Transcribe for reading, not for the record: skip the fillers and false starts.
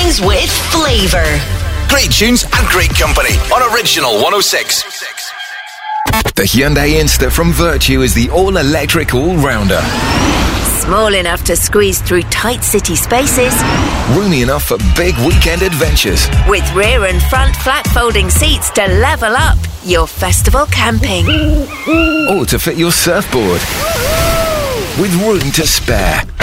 Mornings with flavour. Great tunes and great company on Original 106. The Hyundai Insta from Virtue is the all-electric all-rounder. Small enough to squeeze through tight city spaces. Roomy enough for big weekend adventures. With rear and front flat folding seats to level up your festival camping. Or to fit your surfboard. With room to spare.